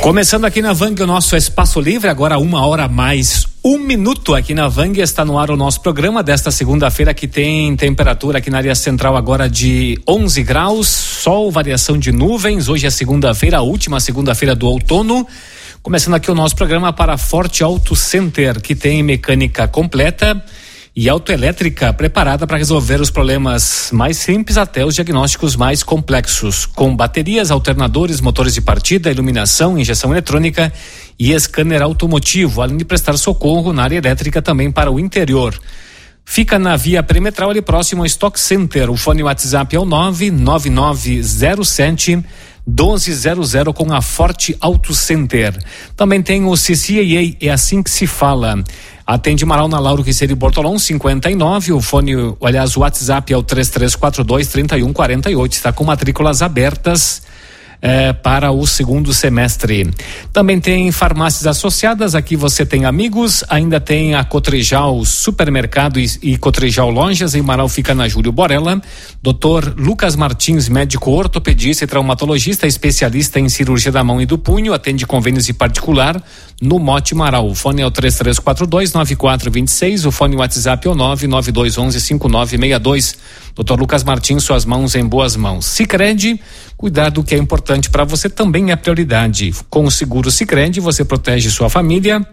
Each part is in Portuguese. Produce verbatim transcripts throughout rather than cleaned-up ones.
Começando aqui na Vang o nosso Espaço Livre, agora uma hora mais um minuto aqui na Vang, está no ar o nosso programa desta segunda-feira, que tem temperatura aqui na área central agora de onze graus, sol, variação de nuvens. Hoje é segunda-feira, a última segunda-feira do outono. Começando aqui o nosso programa para Forte Auto Center, que tem mecânica completa e autoelétrica preparada para resolver os problemas mais simples até os diagnósticos mais complexos, com baterias, alternadores, motores de partida, iluminação, injeção eletrônica e scanner automotivo, além de prestar socorro na área elétrica também para o interior. Fica na via perimetral, ali próximo ao Stock Center. O fone WhatsApp é o nove nove nove zero sete doze zero zero com a Forte Auto Center. Também tem o C C A A, é assim que se fala. Atende Marau na Lauro Quiceri Bortolão cinquenta e nove, o fone, aliás, o WhatsApp é o três três quatro dois, três um quatro oito, está com matrículas abertas É, para o segundo semestre. Também tem farmácias associadas, aqui você tem Amigos, ainda tem a Cotrijal Supermercado e, e Cotrijal Lojas, em Marau fica na Júlio Borella. doutor Lucas Martins, médico ortopedista e traumatologista, especialista em cirurgia da mão e do punho, atende convênios e particular no Mote Marau. O fone é o três três quatro dois, nove quatro dois seis, o fone WhatsApp é o nove nove dois um um, cinco nove seis dois. doutor Lucas Martins, suas mãos em boas mãos. Sicredi, cuidar do que é importante para você também é prioridade. Com o seguro Sicredi, você protege sua família,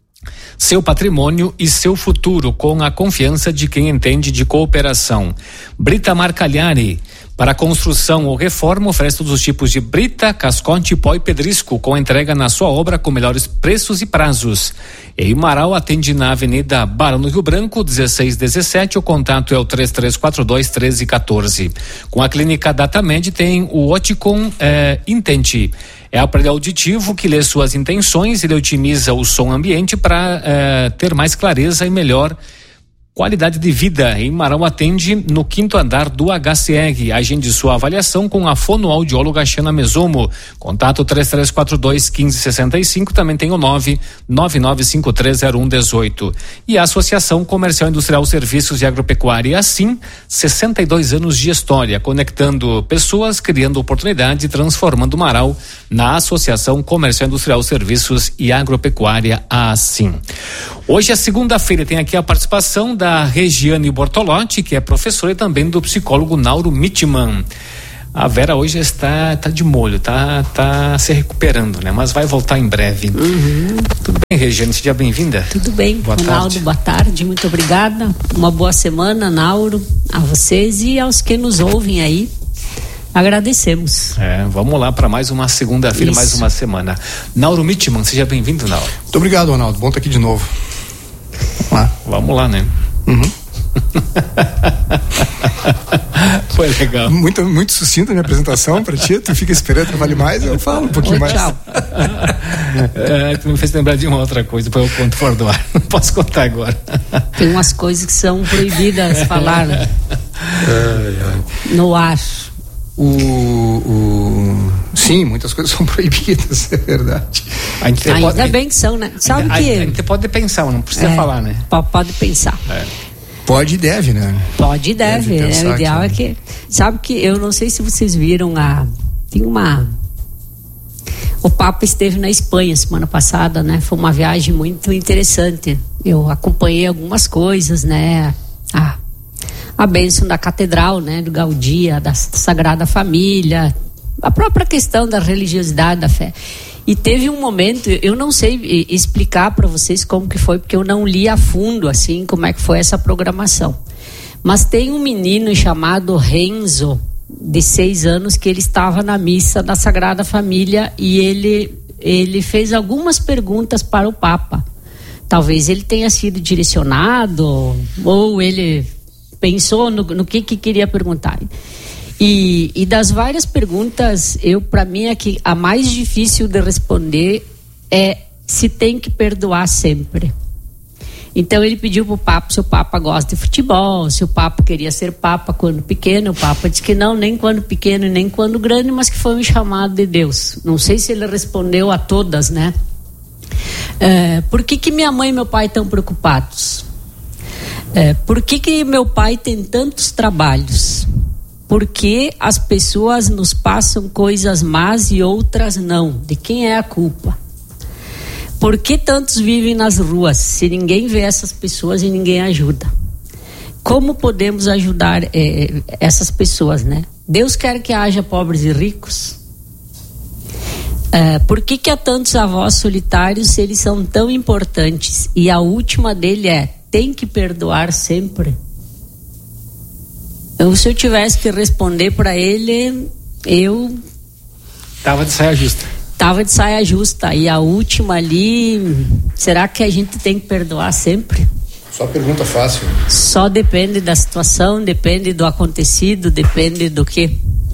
seu patrimônio e seu futuro com a confiança de quem entende de cooperação. Britamar Cagliari, para construção ou reforma, oferece todos os tipos de brita, cascote, pó e pedrisco, com entrega na sua obra com melhores preços e prazos. Em Marau, atende na Avenida Barão do Rio Branco, dezesseis dezessete, o contato é o três três quatro dois, um três um quatro. Com a clínica Datamed tem o Oticon eh, Intente. É o aparelho auditivo que lê suas intenções, ele otimiza o som ambiente para eh, ter mais clareza e melhor qualidade de vida. Em Marau atende no quinto andar do H C R. Agende sua avaliação com a fonoaudióloga Xana Mesomo. Contato três três quatro dois, um cinco seis cinco. Também tem o nove nove nove cinco três zero um um oito. E a Associação Comercial Industrial Serviços e Agropecuária, assim, sessenta e dois anos de história, conectando pessoas, criando oportunidade e transformando Marau na Associação Comercial Industrial Serviços e Agropecuária, assim. Hoje é segunda-feira, tem aqui a participação da Regiane Bortolotti, que é professora, e também do psicólogo Nauro Mitman. A Vera hoje está, está de molho, está, está se recuperando, né? Mas vai voltar em breve. Uhum. Tudo bem, Regiane? Seja bem-vinda. Tudo bem, boa Ronaldo, tarde. Boa tarde, muito obrigada. Uma boa semana, Nauro, a vocês e aos que nos ouvem aí. Agradecemos. É, vamos lá para mais uma segunda-feira, mais uma semana. Nauro Mitman, seja bem-vindo, Nauro. Muito obrigado, Ronaldo. Bom estar aqui de novo. Vamos lá. Vamos lá, né? Uhum. Foi legal. Muito, muito sucinta a minha apresentação para ti. Tu fica esperando que vale mais, eu falo um pouquinho Oi, mais. Tchau. É, tu me fez lembrar de uma outra coisa, depois eu conto fora do ar. Não posso contar agora. Tem umas coisas que são proibidas falar ai, ai. no ar. O, o... Sim, muitas coisas são proibidas, é verdade. A gente Ainda pode, bem que são, né? Sabe a, que... A gente pode pensar, mas não precisa é, falar, né? Pode pensar. É. Pode e deve, né? Pode e deve, deve né? O ideal que... é que... Sabe que eu não sei se vocês viram a... Tem uma... O Papa esteve na Espanha semana passada, né? Foi uma viagem muito interessante. Eu acompanhei algumas coisas, né? Ah, a bênção da catedral, né? Do Gaudí, da Sagrada Família, a própria questão da religiosidade, da fé. E teve um momento, eu não sei explicar para vocês como que foi, porque eu não li a fundo, assim, como é que foi essa programação. Mas tem um menino chamado Renzo, de seis anos, que ele estava na missa da Sagrada Família e ele, ele fez algumas perguntas para o Papa. Talvez ele tenha sido direcionado, ou ele pensou no, no que, que queria perguntar. E, e das várias perguntas, eu, para mim, é que a mais difícil de responder é se tem que perdoar sempre. Então ele pediu para o Papa se o Papa gosta de futebol, se o Papa queria ser Papa quando pequeno. O Papa disse que não, nem quando pequeno, nem quando grande, mas que foi um chamado de Deus. Não sei se ele respondeu a todas, né? É, por que que minha mãe e meu pai estão preocupados? É, por que que meu pai tem tantos trabalhos? Por que as pessoas nos passam coisas más e outras não? De quem é a culpa? Por que tantos vivem nas ruas se ninguém vê essas pessoas e ninguém ajuda? Como podemos ajudar eh, essas pessoas, né? Deus quer que haja pobres e ricos? Eh, por que que há tantos avós solitários se eles são tão importantes? E a última dele é, tem que perdoar sempre? Eu, se eu tivesse que responder para ele, eu... Tava de saia justa. Tava de saia justa. E a última ali, será que a gente tem que perdoar sempre? Só pergunta fácil. Só depende da situação, depende do acontecido, depende do quê?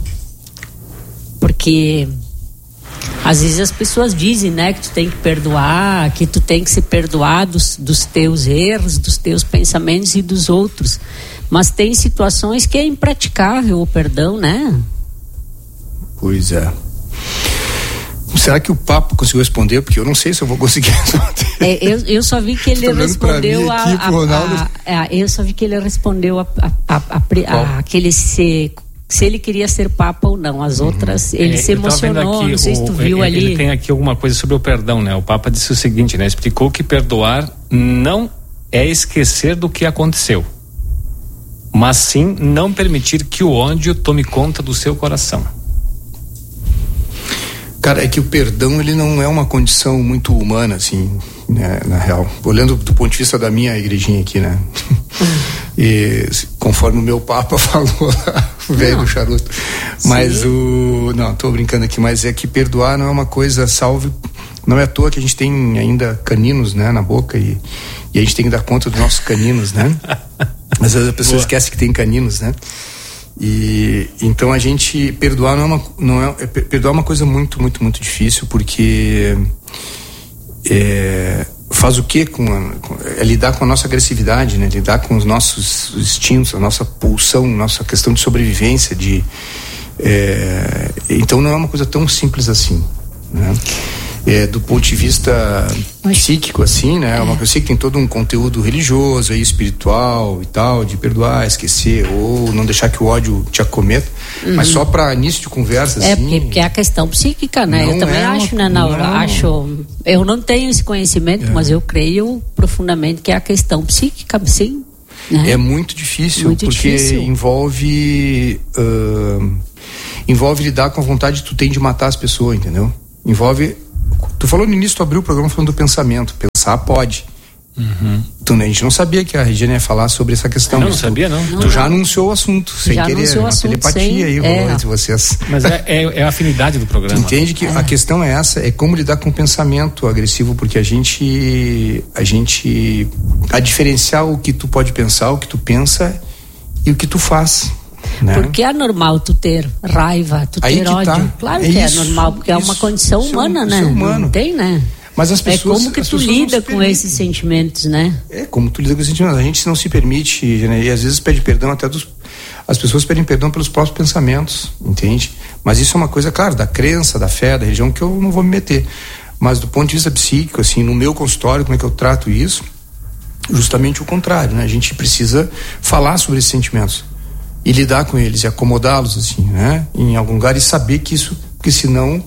Porque às vezes as pessoas dizem, né, que tu tem que perdoar, que tu tem que se perdoar dos, dos teus erros, dos teus pensamentos e dos outros. Mas tem situações que é impraticável o perdão, né? Pois é. Será que o Papa conseguiu responder? Porque eu não sei se eu vou conseguir responder. É, eu, eu só vi que ele respondeu a, aqui, a, a, a, eu só vi que ele respondeu a, a, a, a, a aquele se, se ele queria ser Papa ou não. As outras, uhum. ele é, se emocionou, aqui, não sei o, se tu viu ele, ali. Ele tem aqui alguma coisa sobre o perdão, né? O Papa disse o seguinte, né? Explicou que perdoar não é esquecer do que aconteceu, mas sim não permitir que o ódio tome conta do seu coração. Cara, é que o perdão, ele não é uma condição muito humana, assim, né, na real. Olhando do ponto de vista da minha igrejinha aqui, né? E conforme o meu Papa falou lá, o velho do charuto. Mas Sim. o... Não, tô brincando aqui, mas é que perdoar não é uma coisa salve... Não é à toa que a gente tem ainda caninos, né, na boca e, e a gente tem que dar conta dos nossos caninos, né? Às vezes a pessoa Boa. esquece que tem caninos, né? E então a gente perdoar não é uma, não é, é perdoar é uma coisa muito muito muito difícil, porque é, faz o que com, a, com é lidar com a nossa agressividade, né? Lidar com os nossos instintos, a nossa pulsão, nossa questão de sobrevivência, de é, então não é uma coisa tão simples assim, né? É, do ponto de vista psíquico, assim, né? É uma coisa que tem todo um conteúdo religioso aí, espiritual e tal, de perdoar, esquecer ou não deixar que o ódio te acometa, uhum. mas só para início de conversa, é, assim. Porque, porque é a questão psíquica, né? Eu também é acho, uma, né, Naura? Não, acho, eu não tenho esse conhecimento, é. mas eu creio profundamente que é a questão psíquica, sim. Né? É muito difícil, muito porque difícil. envolve uh, envolve lidar com a vontade que tu tem de matar as pessoas, entendeu? Envolve. Tu falou no início, tu abriu o programa falando do pensamento. Pensar pode. Uhum. Tu, né, a gente não sabia que a Regina ia falar sobre essa questão. Não, não sabia, não. Tu não, já não. anunciou o assunto, sem já querer. Anunciou uma assunto, telepatia sem... aí rolou é. entre vocês. Mas é, é, é a afinidade do programa. Tu entende que é. a questão é essa, é como lidar com o pensamento agressivo, porque a gente, a gente, a diferenciar o que tu pode pensar, o que tu pensa e o que tu faz. Né? Porque é normal tu ter raiva, tu aí ter ódio. Tá. Claro é que isso, é normal, porque isso, é uma condição isso, humana, isso né? É humano. Não tem, né? Mas as pessoas, é como que tu lida com esses sentimentos, né? É como tu lida com esses sentimentos. A gente não se permite, né? E às vezes pede perdão até dos... As pessoas pedem perdão pelos próprios pensamentos, entende? Mas isso é uma coisa, claro, da crença, da fé, da religião, que eu não vou me meter. Mas do ponto de vista psíquico, assim, no meu consultório, como é que eu trato isso? Justamente o contrário, né? A gente precisa falar sobre esses sentimentos e lidar com eles e acomodá-los, assim, né? Em algum lugar, e saber que isso... Porque senão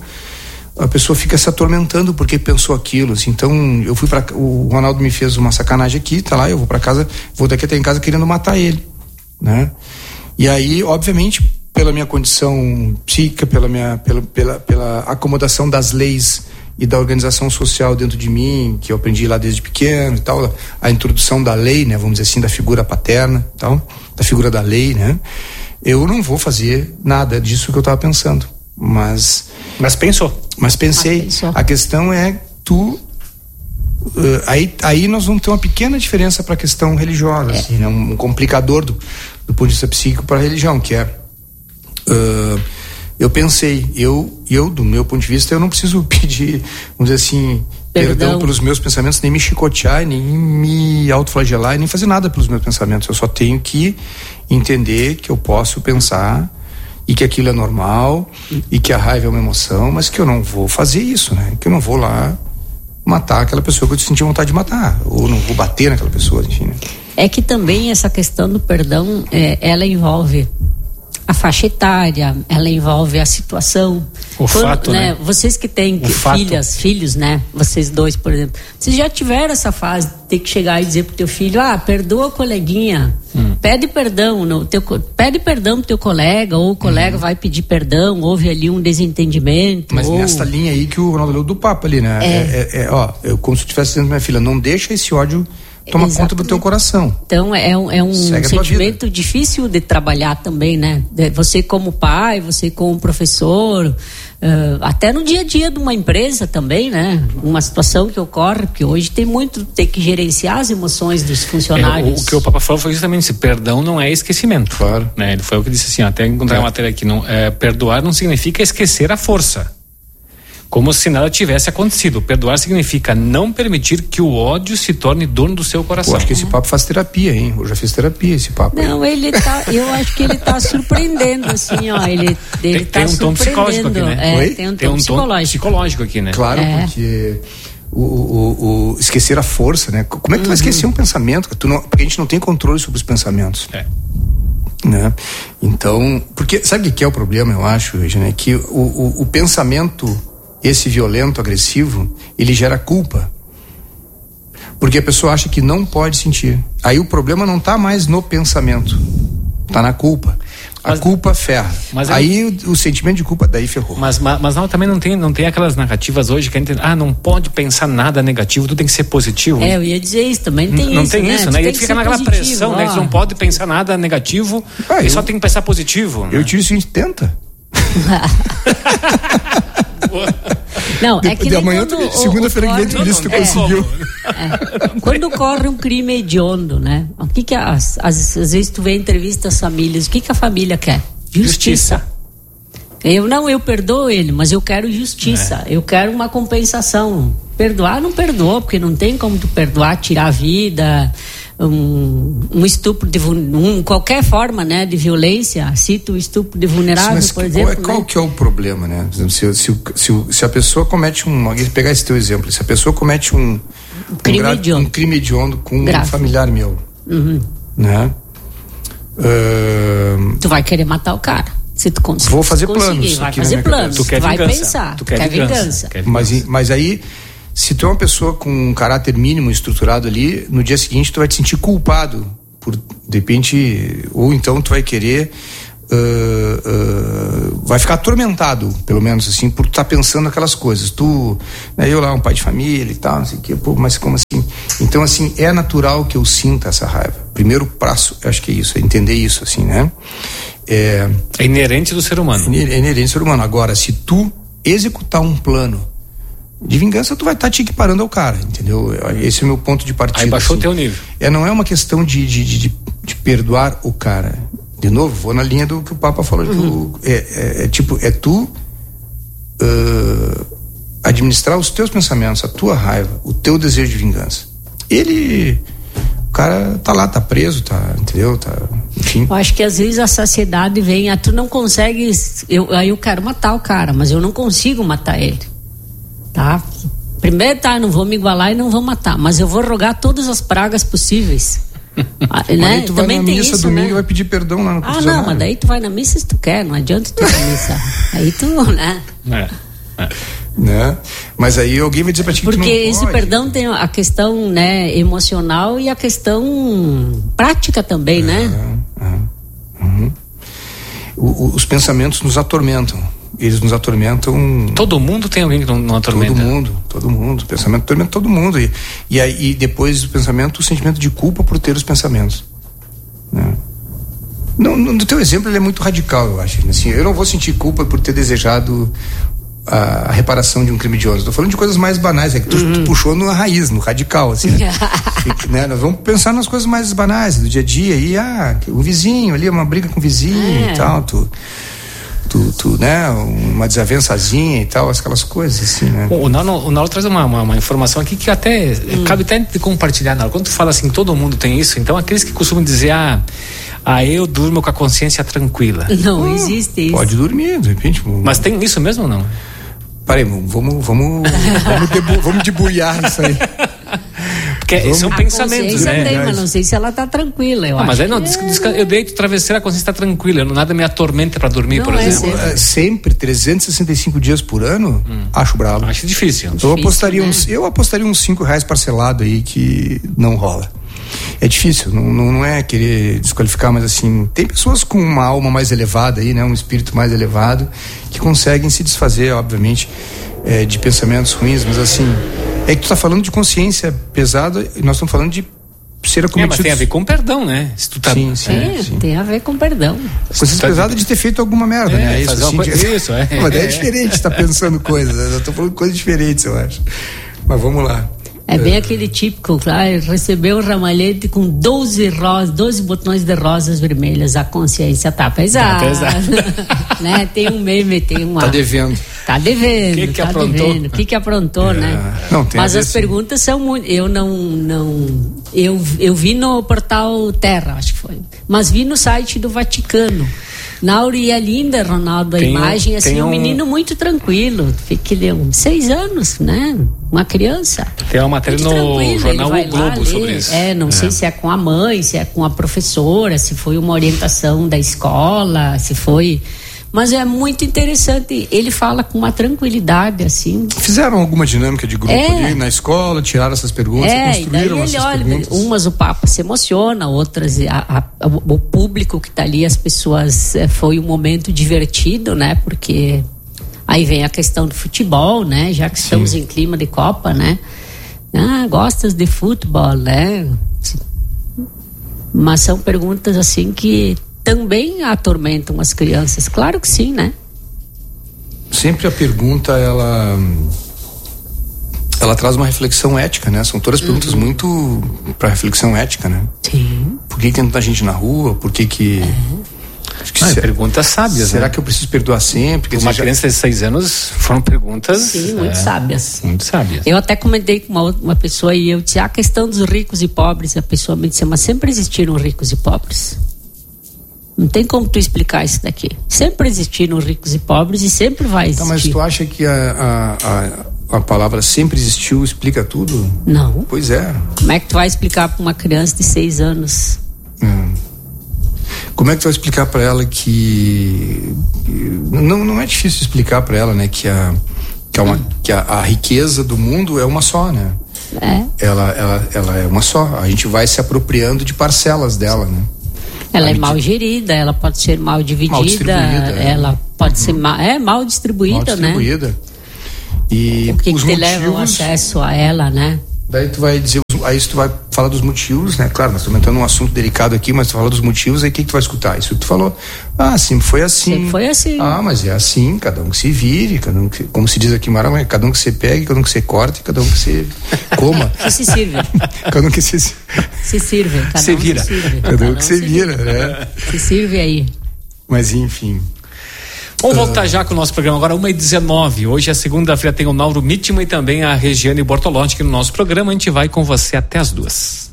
a pessoa fica se atormentando porque pensou aquilo, assim. Então eu fui para o Ronaldo me fez uma sacanagem aqui, tá lá, eu vou para casa, vou daqui até em casa querendo matar ele, né? E aí, obviamente, pela minha condição psíquica, pela minha pela, pela, pela acomodação das leis e da organização social dentro de mim, que eu aprendi lá desde pequeno e tal, a introdução da lei, né, vamos dizer assim, da figura paterna, tal, da figura da lei, né? Eu não vou fazer nada disso que eu estava pensando. Mas mas pensou mas pensei, ah, pensou. A questão é tu uh, aí, aí nós vamos ter uma pequena diferença para a questão religiosa, é. assim, né? um, um complicador do, do ponto de vista psíquico para a religião, que é uh, eu pensei, eu, eu do meu ponto de vista, eu não preciso pedir, vamos dizer assim, perdão, perdão pelos meus pensamentos, nem me chicotear, nem me autoflagelar, nem fazer nada pelos meus pensamentos. Eu só tenho que entender que eu posso pensar e que aquilo é normal, e que a raiva é uma emoção, mas que eu não vou fazer isso, né? Que eu não vou lá matar aquela pessoa que eu senti vontade de matar, ou não vou bater naquela pessoa, enfim, né? É que também essa questão do perdão, é, ela envolve a faixa etária, ela envolve a situação. O Quando, fato, né? né? Vocês que têm filhas, filhos, né? Vocês dois, por exemplo. Vocês já tiveram essa fase de ter que chegar e dizer pro teu filho, ah, perdoa o coleguinha, hum. pede perdão, no teu, pede perdão pro teu colega, ou o colega hum. vai pedir perdão, houve ali um desentendimento. Mas ou... nessa linha aí que o Ronaldo leu do Papa ali, né? É, é, é, ó, eu, como se eu estivesse dizendo pra minha filha, não deixa esse ódio tomar Exatamente. Conta do teu coração. Então é um, é um sentimento difícil de trabalhar também, né? Você como pai, você como professor, uh, até no dia a dia de uma empresa também, né? Uma situação que ocorre, porque hoje tem muito, tem que gerenciar as emoções dos funcionários. É, o, o que o Papa falou foi justamente isso, perdão não é esquecimento. Claro. Né? Ele foi o que disse assim, até encontrar é. a matéria aqui, não, é, perdoar não significa esquecer a força. Como se nada tivesse acontecido. Perdoar significa não permitir que o ódio se torne dono do seu coração. Eu acho que esse papo faz terapia, hein? Eu já fiz terapia, esse papo. Não, aí. ele tá, eu acho que ele tá surpreendendo, assim, ó. Ele, ele tem, tá tem um tom psicológico aqui, né? É, Oi? tem um tom, tem um tom psicológico. psicológico aqui, né? Claro, é. porque o, o, o esquecer a força, né? Como é que tu uhum. vai esquecer um pensamento? Tu não, porque a gente não tem controle sobre os pensamentos. É. Né? Então, porque sabe o que é o problema, eu acho, Regina? É que o, o, o pensamento, esse violento, agressivo, ele gera culpa. Porque a pessoa acha que não pode sentir. Aí o problema não está mais no pensamento, está na culpa. A mas, culpa ferra. Mas aí eu, o, o sentimento de culpa daí ferrou. Mas, mas, mas não, também não tem, não tem aquelas narrativas hoje que a gente, ah, não pode pensar nada negativo, tudo tem que ser positivo. É, eu ia dizer isso, também tem não, isso. Não tem né? isso, né? E a gente fica naquela positivo, pressão, ó. né? Que não pode pensar nada negativo ah, e eu, só tem que pensar positivo. Eu né? tiro o seguinte, tenta. Não, é que de, de amanhã, segunda-feira que vem tu disse que tu conseguiu. É. Quando ocorre um crime hediondo, né? O que que as, as, às vezes tu vê entrevistas às famílias, o que que a família quer? Justiça. justiça. Eu não, eu perdoo ele, mas eu quero justiça. É. Eu quero uma compensação. Perdoar não perdoou, porque não tem como tu perdoar, tirar a vida, um, um estupro de um, qualquer forma, né, de violência. Cita o estupro de vulnerável, mas por qual exemplo. É, qual né? que é o problema, né? Se, se, se, se a pessoa comete um, pegar esse teu exemplo, se a pessoa comete um um crime, um, hediondo. um crime hediondo com Grave. um familiar meu, uhum. né? Uh, tu vai querer matar o cara. Se tu cons- vou fazer conseguir, planos. vai fazer planos. Tu, quer tu vai vingança. pensar. Tu quer, quer vingança. vingança. Quer vingança. Mas, mas aí, se tu é uma pessoa com um caráter mínimo estruturado ali, no dia seguinte tu vai te sentir culpado por, de repente, ou então tu vai querer uh, uh, vai ficar atormentado, pelo menos assim, por tu estar tá pensando aquelas coisas. Tu, né, eu lá, um pai de família e tal, não sei o que, pô, mas como assim? Então, assim, é natural que eu sinta essa raiva. Primeiro passo, eu acho que é isso, é entender isso, assim, né? É, é inerente do ser humano. É inerente do ser humano. Agora, se tu executar um plano de vingança, tu vai estar tá te equiparando ao cara, entendeu? Esse é o meu ponto de partida. Aí baixou o assim. teu nível. É, não é uma questão de, de, de, de perdoar o cara. De novo, vou na linha do que o Papa falou. Uhum. Tu, é, é, é tipo, é tu uh, administrar os teus pensamentos, a tua raiva, o teu desejo de vingança. Ele... O cara tá lá, tá preso, tá, entendeu? Tá, enfim. Eu acho que às vezes a saciedade vem, ah, tu não consegues, eu, aí eu quero matar o cara, mas eu não consigo matar ele, tá? Primeiro, tá, eu não vou me igualar e não vou matar, mas eu vou rogar todas as pragas possíveis. ah, né? Aí tu vai Também na missa isso, domingo, né? E vai pedir perdão lá no Ah, não, mas daí tu vai na missa se tu quer, não adianta tu ir na missa. Aí tu, né? É, é. Né? Mas aí alguém vai dizer pra ti que porque tu não esse pode. Perdão tem a questão, né, emocional e a questão prática também, é, né? É, uhum. o, o, os pensamentos nos atormentam. Eles nos atormentam. Todo mundo tem alguém que não, não atormenta. Todo mundo, todo mundo. O pensamento atormenta todo mundo. E, e aí e depois do pensamento, o sentimento de culpa por ter os pensamentos. Né? No, no, no teu exemplo, ele é muito radical, eu acho. Assim, eu não vou sentir culpa por ter desejado a reparação de um crime hediondo. Estou falando de coisas mais banais, é que tu, uhum. tu puxou na raiz, no radical, assim, né? Fica, né? Nós vamos pensar nas coisas mais banais do dia a dia, e ah, um vizinho ali, uma briga com o vizinho é. e tal, tu, tu, tu, né, uma desavençazinha e tal, aquelas coisas assim, né? O Naulo, o Naulo traz uma, uma, uma informação aqui que até, hum. cabe até de compartilhar, Naulo. Quando tu fala assim, todo mundo tem isso, então aqueles que costumam dizer, ah, ah, eu durmo com a consciência tranquila. Não hum, existe isso. Pode dormir, de repente. Mas tem isso mesmo ou não? Peraí, vamos, vamos, vamos, debu, vamos debuiar isso aí. Porque são pensamentos, né? Tem, mas não sei se ela tá tranquila, eu ah, acho. Mas aí não, diz, diz, eu deito travesseiro, a consciência está tranquila, não, nada me atormenta para dormir, não, por exemplo. É sempre. sempre trezentos e sessenta e cinco dias por ano, hum. acho bravo. Acho difícil. Então, eu apostaria, né? uns, eu apostaria uns cinco reais parcelado aí que não rola. É difícil, não, não, não é querer desqualificar, mas assim, tem pessoas com uma alma mais elevada aí, né? Um espírito mais elevado, que conseguem se desfazer, obviamente, é, de pensamentos ruins, mas assim, é que tu tá falando de consciência pesada e nós estamos falando de ser acometido. É, mas tem a ver com perdão, né? Se tu tá... Sim, sim, é, sim. Tem a ver com perdão. Consciência tá... pesada de ter feito alguma merda, é, né? Isso, assim, coisa... de... isso, é. Mas é diferente estar tá pensando coisas, né? Eu tô falando coisas diferentes, eu acho. Mas vamos lá. É bem aquele típico, claro, recebeu um ramalhete com doze rosas, doze botões de rosas vermelhas, a consciência tá pesada. Tá pesada. Né? Tem um meme, tem uma... Tá devendo. Tá devendo, que que tá aprontou? devendo. O que que aprontou, é. né? Não, tem Mas as sim. perguntas são muito... Eu não... não eu, eu vi no portal Terra, acho que foi. Mas vi no site do Vaticano. Nauri é linda, Ronaldo, a tem imagem, um, assim, um, um menino muito tranquilo, que deu seis anos, né? Uma criança. Tem uma matéria no jornal O Globo sobre isso. É, não é. sei se é com a mãe, se é com a professora, se foi uma orientação da escola, se foi... Mas é muito interessante, ele fala com uma tranquilidade, assim. Fizeram alguma dinâmica de grupo é. ali na escola, tiraram essas perguntas, é, construíram e daí essas ele olha, perguntas? Umas o Papa se emociona, outras a, a, o público que está ali, as pessoas, foi um momento divertido, né? Porque aí vem a questão do futebol, né? Já que estamos Sim. em clima de Copa, né? Ah, gostas de futebol, né? Mas são perguntas assim que também atormentam as crianças, claro que sim, né? Sempre a pergunta, ela ela traz uma reflexão ética, né? São todas perguntas uhum. muito para reflexão ética, né? Sim. Por que que tem tanta gente na rua? Por que que... Uhum. Acho que ah, será, perguntas sábias, Será né? que eu preciso perdoar sempre? Uma já... criança de seis anos foram perguntas... Sim, muito é, sábias. Muito sábias. Eu até comentei com uma, outra, uma pessoa e eu disse, a questão dos ricos e pobres, a pessoa me disse, mas sempre existiram ricos e pobres. Não tem como tu explicar isso daqui. Sempre existiram ricos e pobres e sempre vai existir. Tá, mas tu acha que a, a, a, a palavra sempre existiu explica tudo? Não. Pois é. Como é que tu vai explicar para uma criança de seis anos? Hum. Como é que tu vai explicar para ela que... Não, não é difícil explicar para ela, né? Que, a, que, é uma, que a, a riqueza do mundo é uma só, né? É. Ela, ela, ela é uma só. A gente vai se apropriando de parcelas dela, né? Ela é mal gerida, ela pode ser mal dividida, mal distribuída, ela é. pode ser mal, é, mal distribuída, mal distribuída, né? E o que, os que te motivos, leva o acesso a ela, né? Daí tu vai dizer, aí tu vai falar dos motivos, né? Claro, nós estamos entrando num assunto delicado aqui, mas tu fala dos motivos, aí o que, que tu vai escutar? Isso que tu falou. Ah, sempre foi assim. Sempre foi assim. Ah, mas é assim, cada um que se vire, cada um que, como se diz aqui em Maranhão, cada um que se pegue, cada um que se corte, cada um que se coma. Que se sirva. Cada um que se... Se sirve, cada se um vira. se sirve. Cada, cada um que se vira, né? Se sirve aí. Mas enfim... Vamos voltar já com o nosso programa agora, uma e dezenove. Hoje é segunda-feira, tem o Nauro Mittima e também a Regiane Bortolotti aqui no nosso programa. A gente vai com você até as duas.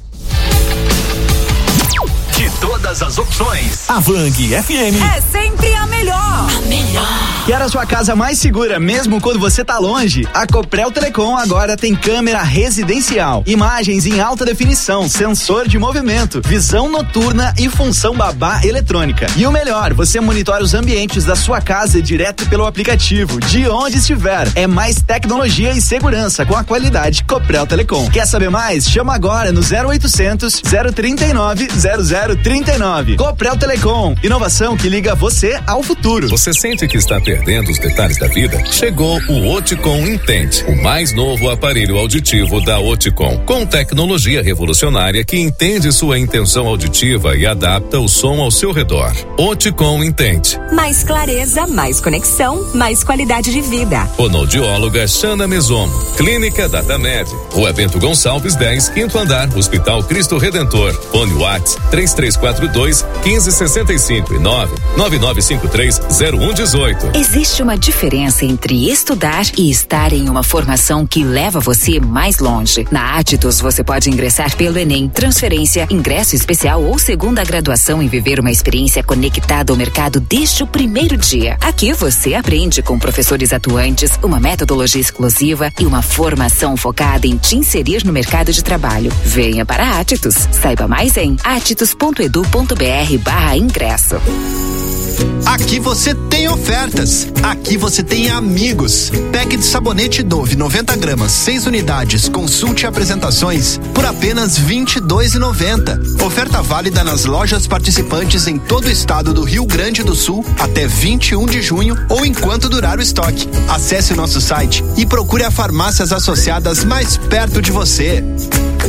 De todas as opções, a Vang F M é sempre a melhor. A melhor. Quer a sua casa mais segura, mesmo quando você tá longe? A Coprel Telecom agora tem câmera residencial, imagens em alta definição, sensor de movimento, visão noturna e função babá eletrônica. E o melhor, você monitora os ambientes da sua casa direto pelo aplicativo, de onde estiver. É mais tecnologia e segurança com a qualidade Coprel Telecom. Quer saber mais? Chama agora no zero oitocentos, zero trinta e nove, zero zero trinta e nove. Coprel Telecom, inovação que liga você ao futuro. Você sente que está perdendo os detalhes da vida? Chegou o Oticom Intente, o mais novo aparelho auditivo da Oticom, com tecnologia revolucionária que entende sua intenção auditiva e adapta o som ao seu redor. Oticom Intente. Mais clareza, mais conexão, mais qualidade de vida. Fonoaudióloga Xana Mesomo. Clínica Datamed. Rua Bento Gonçalves dez, quinto andar, Hospital Cristo Redentor. Fone Whats três três quatro zero dois, quinze sessenta e cinco e nove nove nove cinco três zero um dezoito. Existe uma diferença entre estudar e estar em uma formação que leva você mais longe. Na Atitus você pode ingressar pelo Enem, transferência, ingresso especial ou segunda graduação e viver uma experiência conectada ao mercado desde o primeiro dia. Aqui você aprende com professores atuantes, uma metodologia exclusiva e uma formação focada em te inserir no mercado de trabalho. Venha para a Atitus. Saiba mais em atitus ponto edu ponto br barra ingresso. Aqui você tem ofertas. Aqui você tem amigos. Pack de sabonete Dove noventa gramas, seis unidades, consulte apresentações por apenas vinte e dois reais e noventa centavos. Oferta válida nas lojas participantes em todo o estado do Rio Grande do Sul até vinte e um de junho ou enquanto durar o estoque. Acesse o nosso site e procure as farmácias associadas mais perto de você.